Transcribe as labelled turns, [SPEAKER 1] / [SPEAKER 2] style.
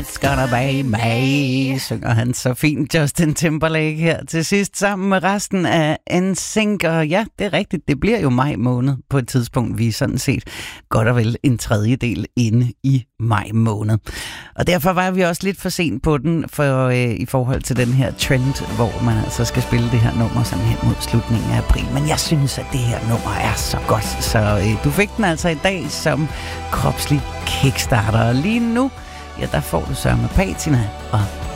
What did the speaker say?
[SPEAKER 1] It's gonna be May, synger han så fint Justin Timberlake her til sidst sammen med resten af NSYNC. Og ja, det er rigtigt, det bliver jo maj måned på et tidspunkt. Vi er sådan set godt og vel en tredjedel inde i maj måned. Og derfor var vi også lidt for sent på den i forhold til den her trend, hvor man altså skal spille det her nummer sådan hen mod slutningen af april. Men jeg synes, at det her nummer er så godt, så du fik den altså i dag som kropslig kickstarter. Og lige nu, ja, der får du så med Patina og